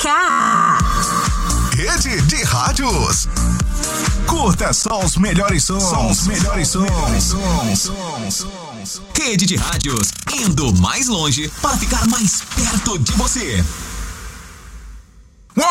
cá. Rede de Rádios. Curta só os melhores sons. Rede de Rádios, indo mais longe para ficar mais perto de você.